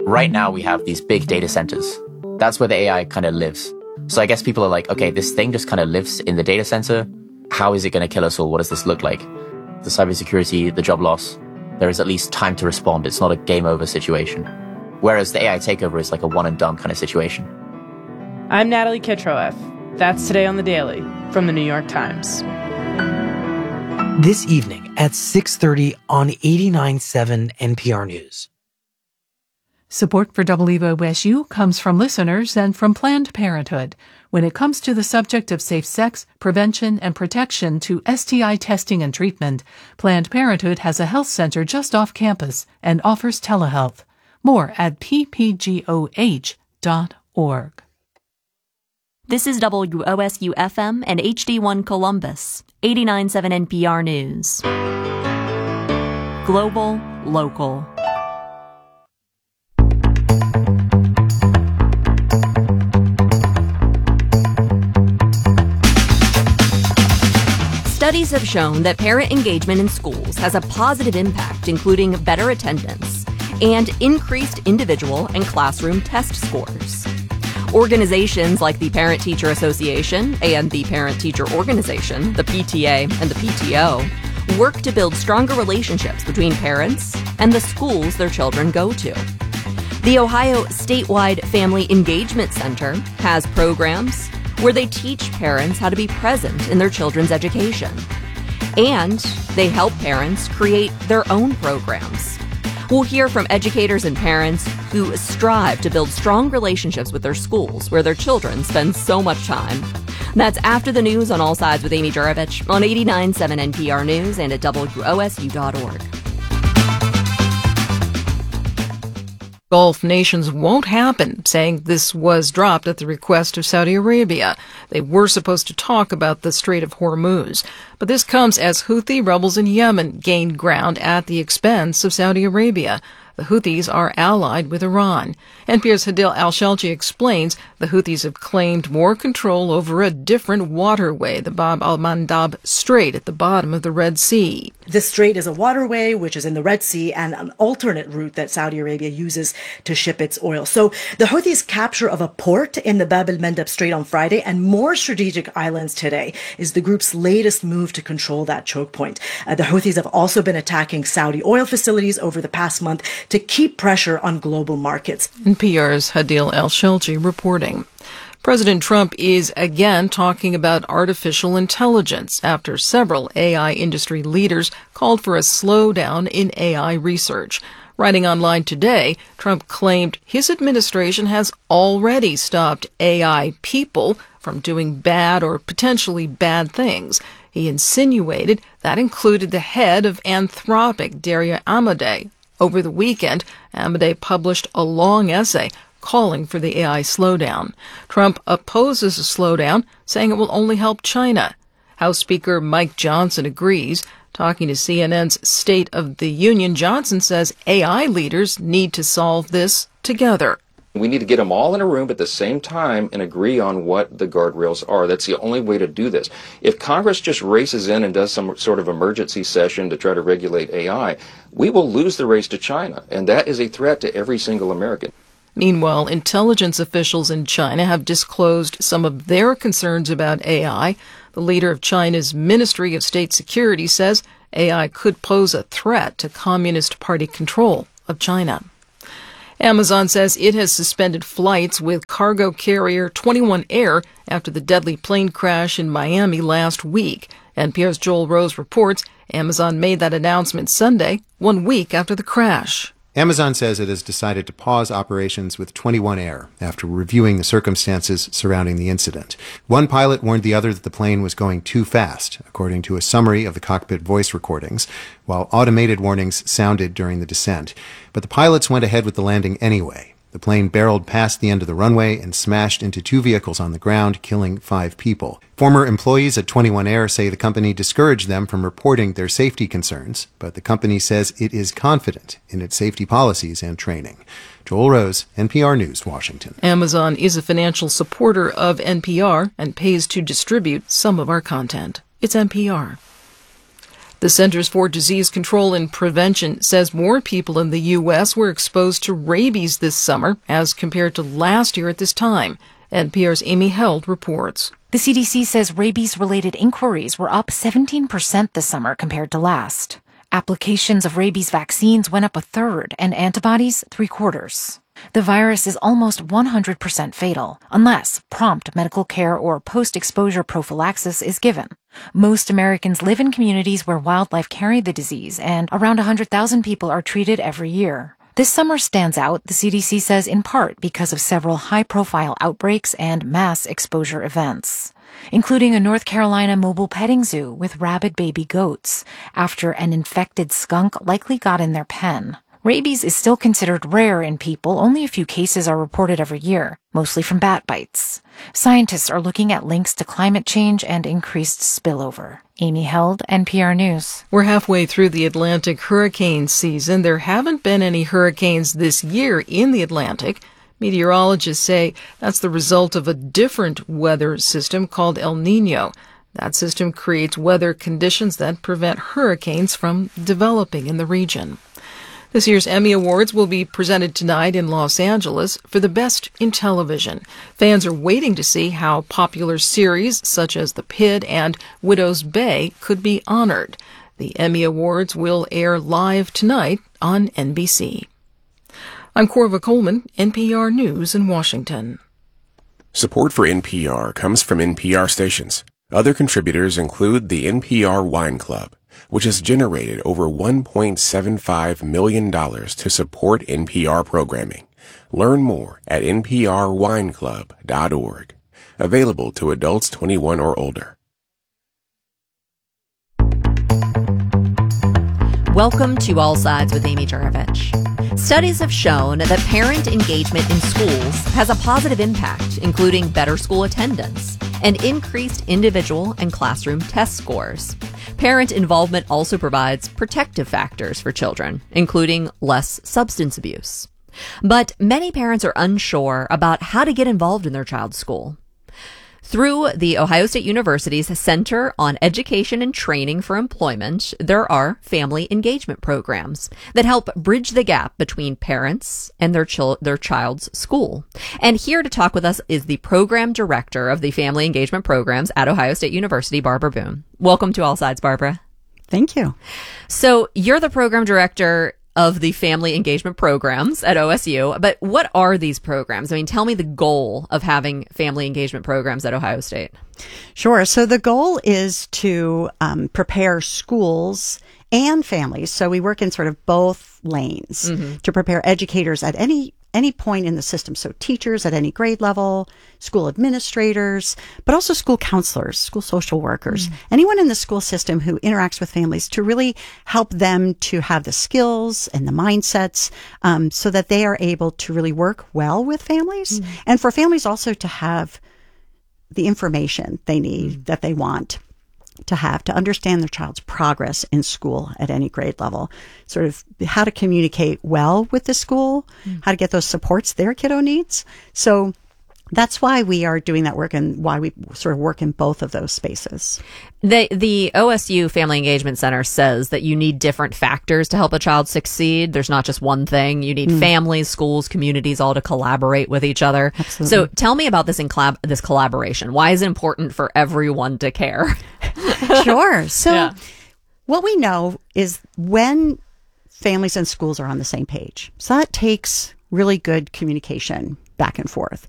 Right now we have these big data centers. That's where the AI kind of lives. So I guess people are like, okay, this thing just kind of lives in the data center. How is it going to kill us all? What does this look like? The cybersecurity, the job loss, there is at least time to respond. It's not a game over situation. Whereas the AI takeover is like a one and done kind of situation. I'm Natalie Kitroeff. That's Today on the Daily from the New York Times. This evening at 6:30 on 89.7 NPR News. Support for WOSU comes from listeners and from Planned Parenthood. When it comes to the subject of safe sex, prevention, and protection to STI testing and treatment, Planned Parenthood has a health center just off campus and offers telehealth. More at ppgoh.org. This is WOSU-FM and HD1 Columbus, 89.7 NPR News. Global, local. Studies have shown that parent engagement in schools has a positive impact, including better attendance and increased individual and classroom test scores. Organizations like the Parent-Teacher Association and the Parent-Teacher Organization, the PTA and the PTO, work to build stronger relationships between parents and the schools their children go to. The Ohio Statewide Family Engagement Center has programs where they teach parents how to be present in their children's education. And they help parents create their own programs. We'll hear from educators and parents who strive to build strong relationships with their schools where their children spend so much time. That's after the news on All Sides with Amy Juravich on 89.7 NPR News and at WOSU.org. Gulf nations won't happen, saying this was dropped at the request of Saudi Arabia. They were supposed to talk about the Strait of Hormuz. But this comes as Houthi rebels in Yemen gained ground at the expense of Saudi Arabia. The Houthis are allied with Iran. NPR's Hadil Al-Shelji explains the Houthis have claimed more control over a different waterway, the Bab al-Mandab Strait at the bottom of the Red Sea. This strait is a waterway which is in the Red Sea and an alternate route that Saudi Arabia uses to ship its oil. So the Houthis' capture of a port in the Bab al-Mandab Strait on Friday and more strategic islands today is the group's latest move to control that choke point. The Houthis have also been attacking Saudi oil facilities over the past month to keep pressure on global markets. NPR's Hadil Al-Shelji reporting. President Trump is again talking about artificial intelligence after several AI industry leaders called for a slowdown in AI research. Writing online today, Trump claimed his administration has already stopped AI people from doing bad or potentially bad things. He insinuated that included the head of Anthropic, Daria Amodei. Over the weekend, Amodei published a long essay calling for the AI slowdown. Trump opposes a slowdown, saying it will only help China. House Speaker Mike Johnson agrees. Talking to CNN's State of the Union, Johnson says AI leaders need to solve this together. We need to get them all in a room at the same time and agree on what the guardrails are. That's the only way to do this. If Congress just races in and does some sort of emergency session to try to regulate AI, we will lose the race to China, and that is a threat to every single American. Meanwhile, intelligence officials in China have disclosed some of their concerns about AI. The leader of China's Ministry of State Security says AI could pose a threat to Communist Party control of China. Amazon says it has suspended flights with cargo carrier 21 Air after the deadly plane crash in Miami last week. NPR's Joel Rose reports Amazon made that announcement Sunday, 1 week after the crash. Amazon says it has decided to pause operations with 21 Air after reviewing the circumstances surrounding the incident. One pilot warned the other that the plane was going too fast, according to a summary of the cockpit voice recordings, while automated warnings sounded during the descent. But the pilots went ahead with the landing anyway. The plane barreled past the end of the runway and smashed into two vehicles on the ground, killing 5 people. Former employees at 21 Air say the company discouraged them from reporting their safety concerns, but the company says it is confident in its safety policies and training. Joel Rose, NPR News, Washington. Amazon is a financial supporter of NPR and pays to distribute some of our content. It's NPR. The The Centers for Disease Control and Prevention says more people in the U.S. were exposed to rabies this summer as compared to last year at this time. NPR's Amy Held reports. The CDC says rabies-related inquiries were up 17% this summer compared to last. Applications of rabies vaccines went up a third and antibodies 3/4. The virus is almost 100% fatal unless prompt medical care or post-exposure prophylaxis is given. Most Americans live in communities where wildlife carry the disease, and around 100,000 people are treated every year. This summer stands out, the CDC says, in part because of several high-profile outbreaks and mass exposure events, including a North Carolina mobile petting zoo with rabid baby goats after an infected skunk likely got in their pen. Rabies is still considered rare in people. Only a few cases are reported every year, mostly from bat bites. Scientists are looking at links to climate change and increased spillover. Amy Held, NPR News. We're halfway through the Atlantic hurricane season. There haven't been any hurricanes this year in the Atlantic. Meteorologists say that's the result of a different weather system called El Niño. That system creates weather conditions that prevent hurricanes from developing in the region. This year's Emmy Awards will be presented tonight in Los Angeles for the best in television. Fans are waiting to see how popular series such as The Pit and Widow's Bay could be honored. The Emmy Awards will air live tonight on NBC. I'm Corva Coleman, NPR News in Washington. Support for NPR comes from NPR stations. Other contributors include the NPR Wine Club, which has generated over $1.75 million to support NPR programming. Learn more at nprwineclub.org. Available to adults 21 or older. Welcome to All Sides with Amy Juravich. Studies have shown that parent engagement in schools has a positive impact, including better school attendance and increased individual and classroom test scores. Parent involvement also provides protective factors for children, including less substance abuse. But many parents are unsure about how to get involved in their child's school. Through the Ohio State University's Center on Education and Training for Employment, there are family engagement programs that help bridge the gap between parents and their child's school. And here to talk with us is the program director of the family engagement programs at Ohio State University, Barbara Boone. Welcome to All Sides, Barbara. Thank you. So you're the program director of the family engagement programs at OSU. But what are these programs? I mean, tell me the goal of having family engagement programs at Ohio State. Sure. So the goal is to prepare schools and families. So we work in sort of both lanes to prepare educators at any point in the system. So teachers at any grade level, school administrators, but also school counselors, school social workers, anyone in the school system who interacts with families to really help them to have the skills and the mindsets so that they are able to really work well with families and for families also to have the information they need that they want to have to understand their child's progress in school at any grade level, sort of how to communicate well with the school, how to get those supports their kiddo needs. So that's why we are doing that work and why we sort of work in both of those spaces. The OSU Family Engagement Center says that you need different factors to help a child succeed. There's not just one thing. You need families, schools, communities all to collaborate with each other. Absolutely. So tell me about this this collaboration. Why is it important for everyone to care? Sure. So what we know is when families and schools are on the same page, so that takes really good communication back and forth.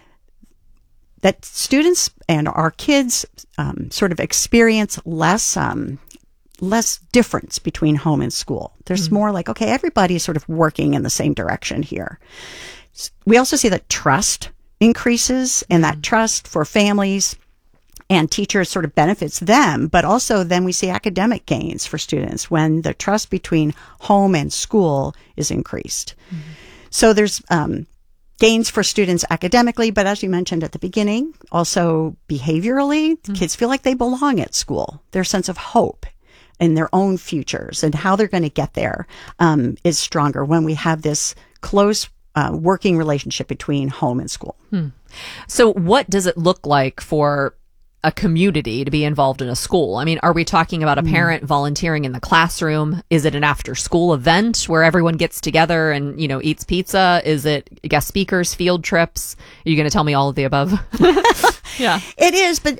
That students and our kids sort of experience less difference between home and school. There's more like, okay, everybody's sort of working in the same direction here. We also see that trust increases, and that trust for families and teachers sort of benefits them, but also then we see academic gains for students when the trust between home and school is increased. So there's gains for students academically, but as you mentioned at the beginning, also behaviorally, kids feel like they belong at school. Their sense of hope in their own futures and how they're going to get there is stronger when we have this close working relationship between home and school. So what does it look like for a community to be involved in a school? I mean, are we talking about a parent volunteering in the classroom? Is it an after-school event where everyone gets together and, eats pizza? Is it guest speakers, field trips? Are you going to tell me all of the above? Yeah. It is, but,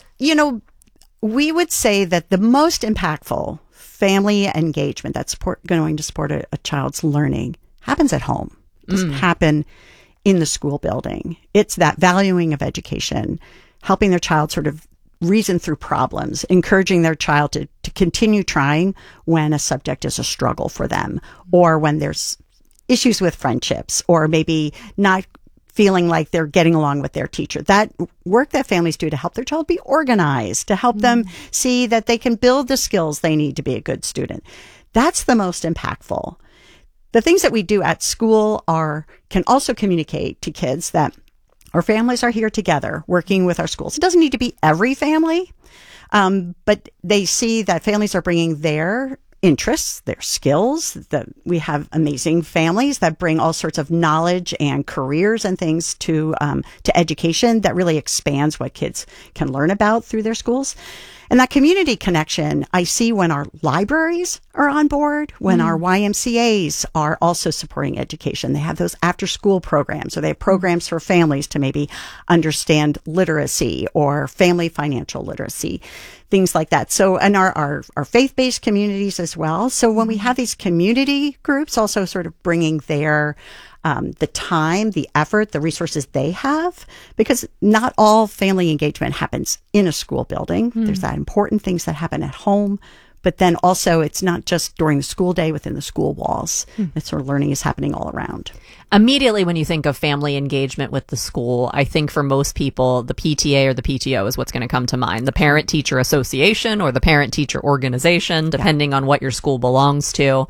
we would say that the most impactful family engagement that's going to support a child's learning happens at home. It doesn't happen in the school building. It's that valuing of education, helping their child sort of reason through problems, encouraging their child to continue trying when a subject is a struggle for them, or when there's issues with friendships, or maybe not feeling like they're getting along with their teacher. That work that families do to help their child be organized, to help them see that they can build the skills they need to be a good student. That's the most impactful. The things that we do at school can also communicate to kids that our families are here together working with our schools. It doesn't need to be every family, but they see that families are bringing their interests, their skills. That we have amazing families that bring all sorts of knowledge and careers and things to education that really expands what kids can learn about through their schools. And that community connection I see when our libraries are on board, when our YMCAs are also supporting education. They have those after-school programs, or they have programs for families to maybe understand literacy or family financial literacy, things like that. So, and our faith-based communities as well. So when we have these community groups also sort of bringing their the time, the effort, the resources they have, because not all family engagement happens in a school building. There's that important things that happen at home, but then also it's not just during the school day within the school walls. That sort of learning is happening all around. Immediately when you think of family engagement with the school, I think for most people, the PTA or the PTO is what's going to come to mind. The Parent-Teacher Association or the Parent-Teacher Organization, depending on what your school belongs to.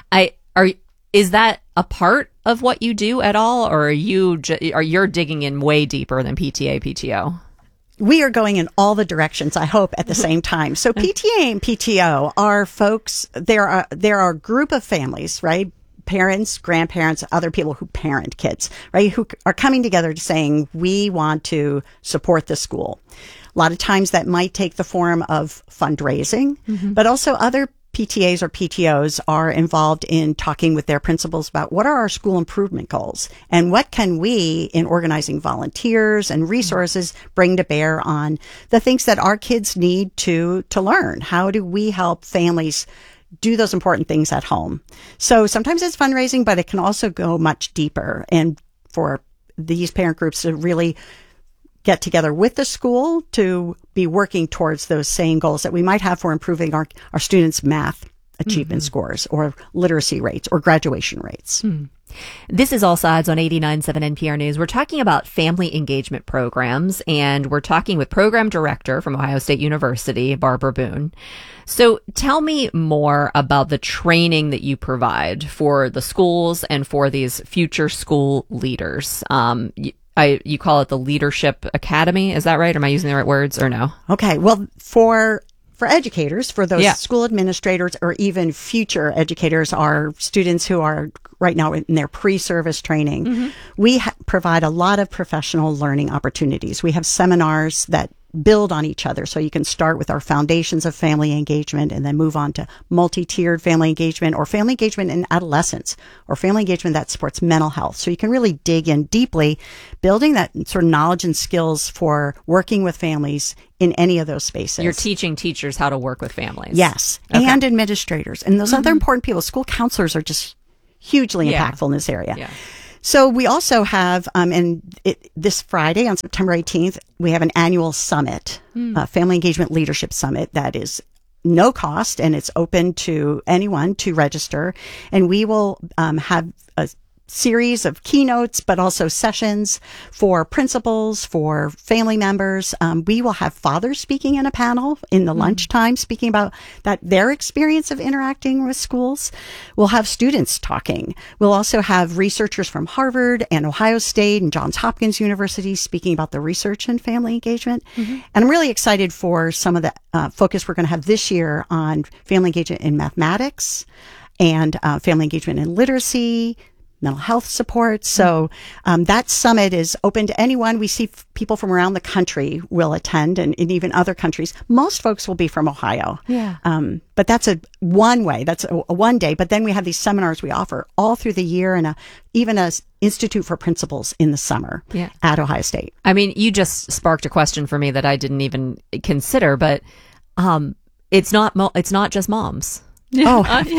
Is that a part of what you do at all, or are you're digging in way deeper than PTA, PTO? We are going in all the directions, I hope, at the same time. So PTA and PTO are folks, there are a group of families, right? Parents, grandparents, other people who parent kids, right? Who are coming together to saying, we want to support the school. A lot of times that might take the form of fundraising, but also other PTAs or PTOs are involved in talking with their principals about what are our school improvement goals and what can we, in organizing volunteers and resources, bring to bear on the things that our kids need to learn. How do we help families do those important things at home? So sometimes it's fundraising, but it can also go much deeper. And for these parent groups to really get together with the school to be working towards those same goals that we might have for improving our students' math achievement scores or literacy rates or graduation rates. This is All Sides on 89.7 NPR News. We're talking about family engagement programs, and we're talking with Program Director from Ohio State University, Barbara Boone. So tell me more about the training that you provide for the schools and for these future school leaders. You call it the Leadership Academy. Is that right? Am I using the right words or no? Okay. Well, for educators, for those school administrators or even future educators, are students who are right now in their pre-service training, we provide a lot of professional learning opportunities. We have seminars that build on each other. So you can start with our foundations of family engagement and then move on to multi-tiered family engagement or family engagement in adolescence or family engagement that supports mental health. So you can really dig in deeply, building that sort of knowledge and skills for working with families in any of those spaces. You're teaching teachers how to work with families. Yes. Okay. And administrators and those other important people. School counselors are just hugely impactful in this area. Yeah. So we also have, this Friday on September 18th, we have an annual summit, Family Engagement Leadership Summit that is no cost and it's open to anyone to register. And we will have a series of keynotes, but also sessions for principals, for family members. We will have fathers speaking in a panel in the lunchtime, speaking about their experience of interacting with schools. We'll have students talking. We'll also have researchers from Harvard and Ohio State and Johns Hopkins University speaking about the research in family engagement. And I'm really excited for some of the focus we're going to have this year on family engagement in mathematics and family engagement in literacy, mental health support. So that summit is open to anyone. We see people from around the country will attend, and in even other countries. Most folks will be from Ohio. Yeah. But that's one way. That's a one day. But then we have these seminars we offer all through the year, and even a Institute for Principals in the summer at Ohio State. I mean, you just sparked a question for me that I didn't even consider, but it's not just moms. Oh,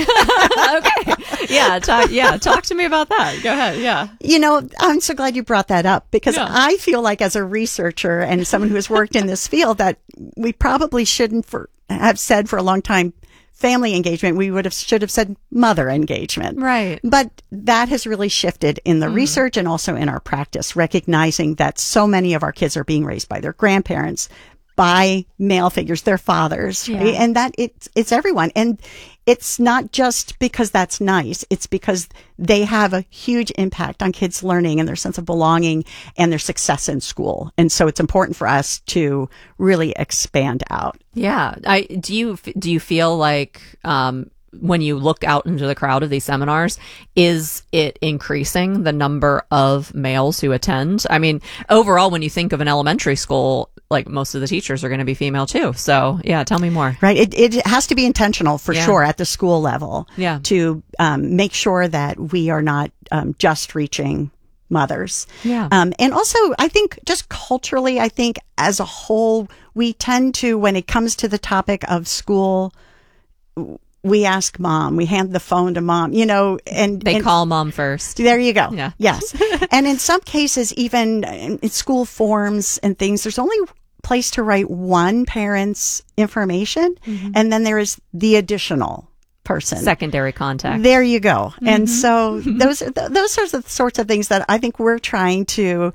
okay. Talk to me about that. Go ahead. Yeah. You know, I'm so glad you brought that up, because I feel like, as a researcher and someone who has worked in this field, that we probably shouldn't have said for a long time family engagement. We should have said mother engagement. Right. But that has really shifted in the research and also in our practice, recognizing that so many of our kids are being raised by their grandparents, by male figures, their fathers, right? And that it's everyone. And it's not just because that's nice. It's because they have a huge impact on kids' learning and their sense of belonging and their success in school. And so it's important for us to really expand out. Yeah. Do you feel like, when you look out into the crowd of these seminars, is it increasing the number of males who attend? I mean, overall, when you think of an elementary school, like, most of the teachers are going to be female too. So yeah, tell me more. Right. It has to be intentional for sure at the school level to make sure that we are not just reaching mothers. Yeah. And also, I think just culturally, I think as a whole, we tend to, when it comes to the topic of school, we ask mom, we hand the phone to mom, and they call mom first. There you go. Yeah. Yes. And in some cases, even in school forms and things, there's only place to write one parent's information. And then there is the additional person. Secondary contact. There you go. And so those are the sorts of things that I think we're trying to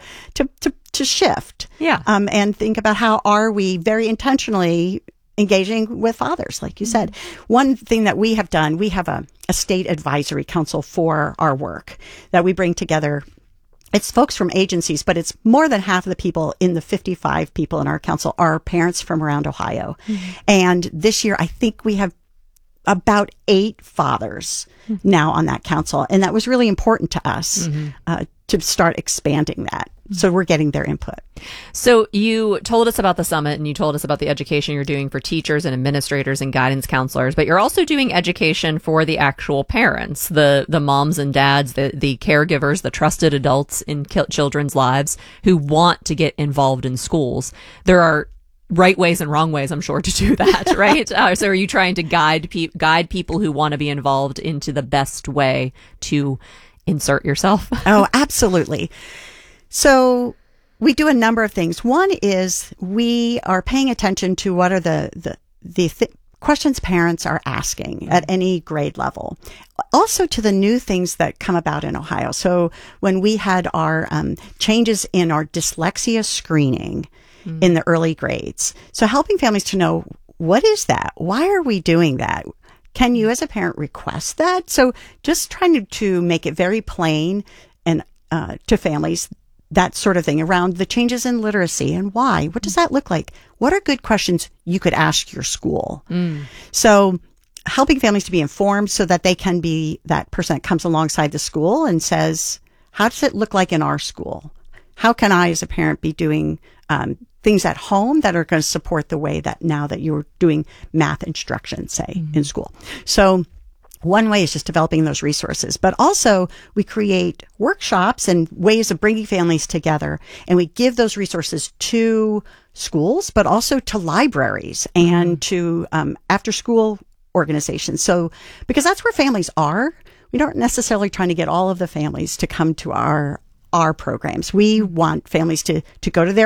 shift. Yeah. And think about how are we very intentionally engaging with fathers, like you said. One thing that we have done, we have a state advisory council for our work that we bring together. It's folks from agencies, but it's more than half of the people in the 55 people in our council are parents from around Ohio. And this year, I think we have about 8 fathers now on that council. And that was really important to us to start expanding that. So we're getting their input. So you told us about the summit, and you told us about the education you're doing for teachers and administrators and guidance counselors, but you're also doing education for the actual parents, the moms and dads, the caregivers, the trusted adults in children's lives who want to get involved in schools. There are right ways and wrong ways, I'm sure, to do that, right? So are you trying to guide people who want to be involved into the best way to insert yourself? Oh, absolutely. So we do a number of things. One is we are paying attention to what are the questions parents are asking at any grade level. Also to the new things that come about in Ohio. So when we had our changes in our dyslexia screening in the early grades. So helping families to know, what is that? Why are we doing that? Can you as a parent request that? So just trying to make it very plain and to families, that sort of thing around the changes in literacy and why. What does that look like? What are good questions you could ask your school? So helping families to be informed so that they can be that person that comes alongside the school and says, how does it look like in our school? How can I as a parent be doing things at home that are going to support the way that now that you're doing math instruction, say, in school? So one way is just developing those resources, but also we create workshops and ways of bringing families together, and we give those resources to schools, but also to libraries and to after school organizations. So, because that's where families are, we aren't necessarily trying to get all of the families to come to our programs. We want families to go to their